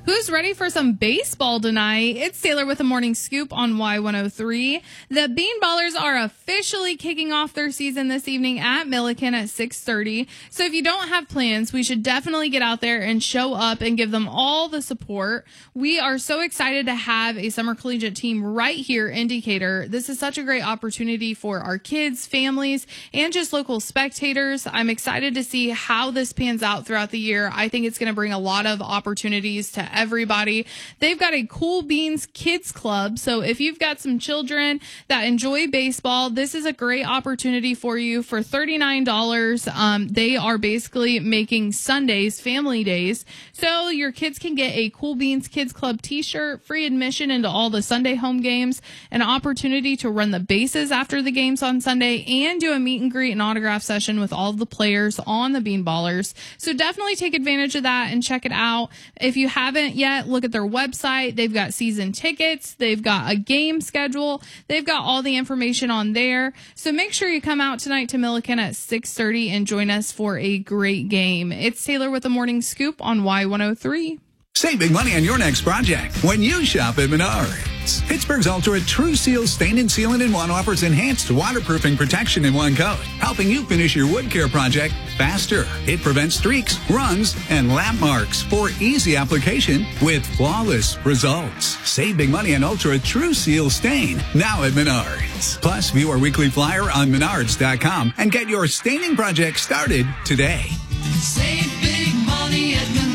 Who's ready for some baseball tonight? It's Taylor with a morning scoop on Y103. The Beanballers are officially kicking off their season this evening at Milliken at 6:30. So if you don't have plans, we should definitely get out there and show up and give them all the support. We are so excited to have a summer collegiate team right here in Decatur. This is such a great opportunity for our kids, families, and just local spectators. I'm excited to see how this pans out throughout the year. I think it's going to bring a lot of opportunities to everybody. They've got a Cool Beans Kids Club. So if you've got some children that enjoy baseball, this is a great opportunity for you. For $39, they are basically making Sundays family days. So your kids can get a Cool Beans Kids Club t-shirt, free admission into all the Sunday home games, an opportunity to run the bases after the games on Sunday, and do a meet and greet and autograph session with all of the players on the Beanballers. So definitely take advantage of that and check it out. If you haven't yet, look at their website. They've got season tickets. They've got a game schedule. They've got all the information on there. So make sure you come out tonight to Milliken at 6:30 and join us for a great game. It's Taylor with the Morning Scoop on Y103. Save big money on your next project when you shop at Menards. Pittsburgh's Ultra True Seal Stain and Sealant in One offers enhanced waterproofing protection in one coat, helping you finish your wood care project faster. It prevents streaks, runs, and lap marks for easy application with flawless results. Save big money on Ultra True Seal Stain now at Menards. Plus, view our weekly flyer on Menards.com and get your staining project started today. Save big money at Menards.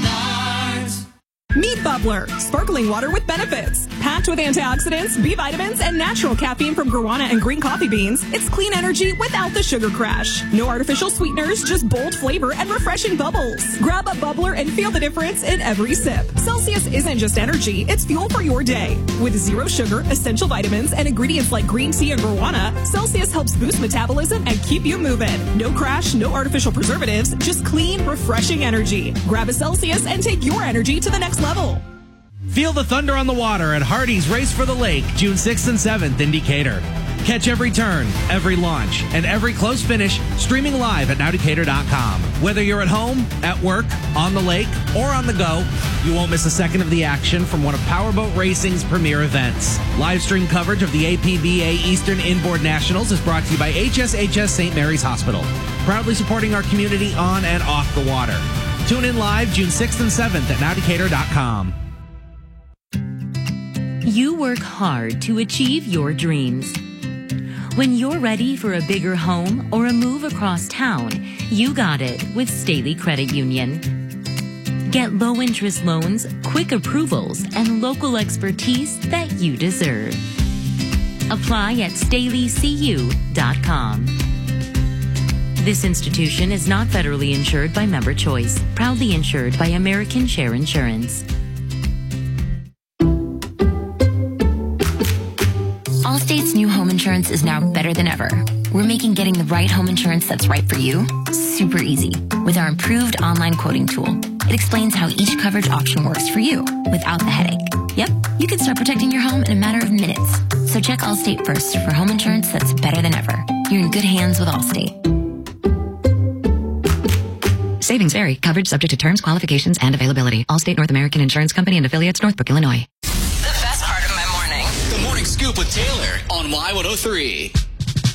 Meet Bubbler, sparkling water with benefits. Packed with antioxidants, B vitamins, and natural caffeine from guarana and green coffee beans, it's clean energy without the sugar crash. No artificial sweeteners, just bold flavor and refreshing bubbles. Grab a Bubbler and feel the difference in every sip. Celsius isn't just energy, it's fuel for your day. With zero sugar, essential vitamins, and ingredients like green tea and guarana, Celsius helps boost metabolism and keep you moving. No crash, no artificial preservatives, just clean, refreshing energy. Grab a Celsius and take your energy to the next level. Feel the thunder on the water at Hardy's Race for the Lake, June 6th and 7th in Decatur. Catch every turn, every launch, and every close finish streaming live at nowdecatur.com. Whether you're at home, at work, on the lake, or on the go, you won't miss a second of the action from one of Powerboat Racing's premier events. Live stream coverage of the APBA Eastern Inboard Nationals is brought to you by HSHS St. Mary's Hospital, proudly supporting our community on and off the water. Tune in live June 6th and 7th at nowdecatur.com. You work hard to achieve your dreams. When you're ready for a bigger home or a move across town, you got it with Staley Credit Union. Get low-interest loans, quick approvals, and local expertise that you deserve. Apply at StaleyCU.com. This institution is not federally insured by Member Choice, proudly insured by American Share Insurance. Allstate's new home insurance is now better than ever. We're making getting the right home insurance that's right for you super easy with our improved online quoting tool. It explains how each coverage option works for you without the headache. Yep, you can start protecting your home in a matter of minutes. So check Allstate first for home insurance that's better than ever. You're in good hands with Allstate. Savings vary. Coverage subject to terms, qualifications, and availability. Allstate North American Insurance Company and affiliates, Northbrook, Illinois. The best part of my morning. The Morning Scoop with Taylor on Y103.